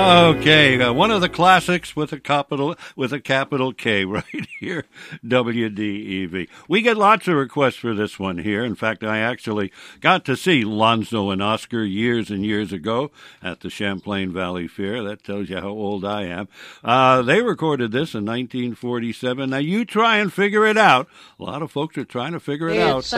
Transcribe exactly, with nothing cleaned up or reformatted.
Okay, uh, one of the classics with a capital with a capital K right here, W D E V. We get lots of requests for this one here. In fact, I actually got to see Lonzo and Oscar years and years ago at the Champlain Valley Fair. That tells you how old I am. Uh, they recorded this in nineteen forty-seven. Now, you try and figure it out. A lot of folks are trying to figure it it's out.